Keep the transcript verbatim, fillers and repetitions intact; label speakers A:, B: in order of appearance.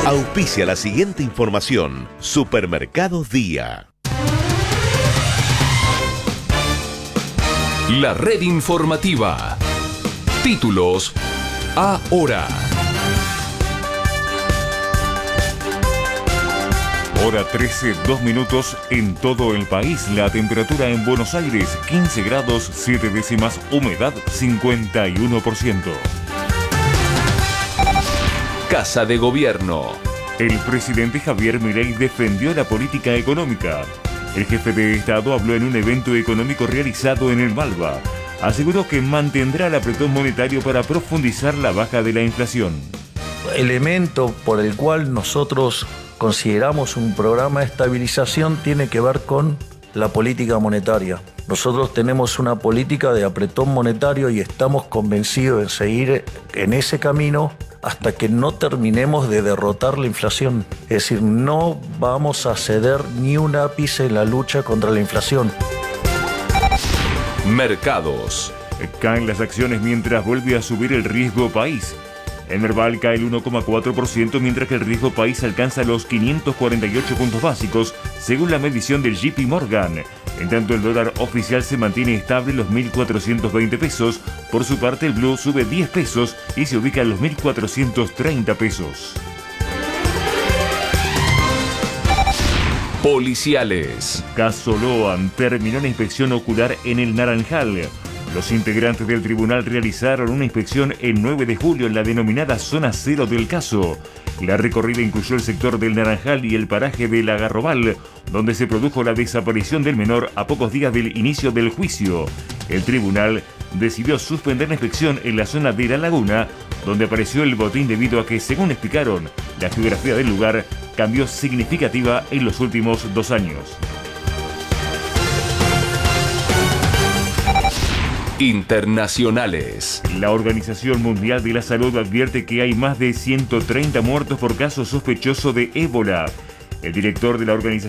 A: Auspicia la siguiente información. Supermercados Día.
B: La red informativa. Títulos ahora.
C: Hora trece, dos minutos en todo el país. La temperatura en Buenos Aires, quince grados, siete décimas, humedad cincuenta y uno por ciento.
B: Casa de Gobierno.
C: El presidente Javier Milei defendió la política económica. El jefe de Estado habló en un evento económico realizado en el Malva. Aseguró que mantendrá el apretón monetario para profundizar la baja de la inflación.
D: Elemento por el cual nosotros consideramos un programa de estabilización tiene que ver con la política monetaria. Nosotros tenemos una política de apretón monetario y estamos convencidos de seguir en ese camino hasta que no terminemos de derrotar la inflación. Es decir, no vamos a ceder ni un ápice en la lucha contra la inflación.
B: Mercados.
C: Caen las acciones mientras vuelve a subir el riesgo país. El Merval cae el uno coma cuatro por ciento, mientras que el riesgo país alcanza los quinientos cuarenta y ocho puntos básicos, según la medición del J P Morgan. En tanto, el dólar oficial se mantiene estable en los mil cuatrocientos veinte pesos. Por su parte, el blue sube diez pesos y se ubica en los mil cuatrocientos treinta pesos.
B: Policiales.
C: Caso Loan terminó la inspección ocular en el Naranjal. Los integrantes del tribunal realizaron una inspección el nueve de julio en la denominada zona cero del caso. La recorrida incluyó el sector del Naranjal y el paraje del Agarrobal, donde se produjo la desaparición del menor a pocos días del inicio del juicio. El tribunal decidió suspender la inspección en la zona de La Laguna, donde apareció el botín debido a que, según explicaron, la geografía del lugar cambió significativa en los últimos dos años.
B: Internacionales.
C: La Organización Mundial de la Salud advierte que hay más de ciento treinta muertos por caso sospechoso de ébola. El director de la organización